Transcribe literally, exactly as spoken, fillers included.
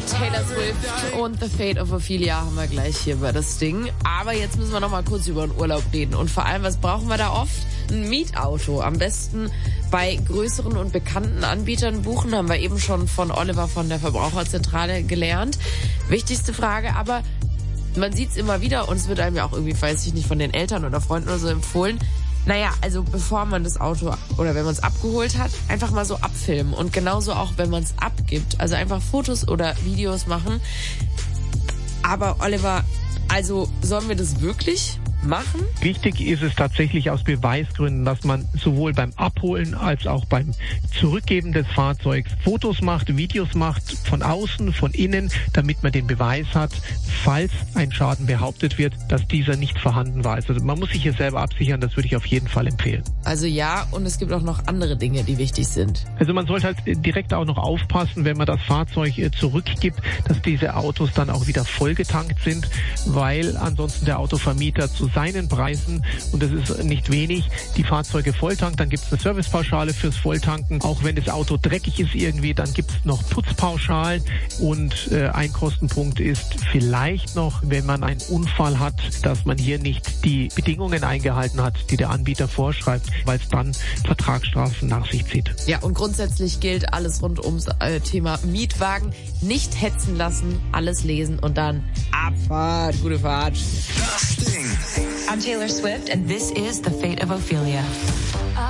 Taylor Swift und The Fate of Ophelia haben wir gleich hier bei das Ding. Aber jetzt müssen wir noch mal kurz über den Urlaub reden. Und vor allem, was brauchen wir da oft? Ein Mietauto. Am besten bei größeren und bekannten Anbietern buchen. Haben wir eben schon von Oliver von der Verbraucherzentrale gelernt. Wichtigste Frage aber, man sieht es immer wieder und es wird einem ja auch irgendwie, weiß ich nicht, von den Eltern oder Freunden oder so empfohlen. Naja, also bevor man das Auto oder wenn man es abgeholt hat, einfach mal so abfilmen. Und genauso auch, wenn man es abgibt. Also einfach Fotos oder Videos machen. Aber Oliver, also sollen wir das wirklich machen? Wichtig ist es tatsächlich aus Beweisgründen, dass man sowohl beim Abholen als auch beim Zurückgeben des Fahrzeugs Fotos macht, Videos macht, von außen, von innen, damit man den Beweis hat, falls ein Schaden behauptet wird, dass dieser nicht vorhanden war. Also man muss sich hier selber absichern, das würde ich auf jeden Fall empfehlen. Also ja, und es gibt auch noch andere Dinge, die wichtig sind. Also man sollte halt direkt auch noch aufpassen, wenn man das Fahrzeug zurückgibt, dass diese Autos dann auch wieder vollgetankt sind, weil ansonsten der Autovermieter zu seinen Preisen, und das ist nicht wenig, die Fahrzeuge volltankt, dann gibt es eine Servicepauschale fürs Volltanken. Auch wenn das Auto dreckig ist irgendwie, dann gibt es noch Putzpauschalen und äh, ein Kostenpunkt ist vielleicht noch, wenn man einen Unfall hat, dass man hier nicht die Bedingungen eingehalten hat, die der Anbieter vorschreibt, weil es dann Vertragsstrafen nach sich zieht. Ja, und grundsätzlich gilt alles rund ums äh, Thema Mietwagen. Nicht hetzen lassen, alles lesen und dann Abfahrt, gute Fahrt. Das Ding. I'm Taylor Swift and this is The Fate of Ophelia.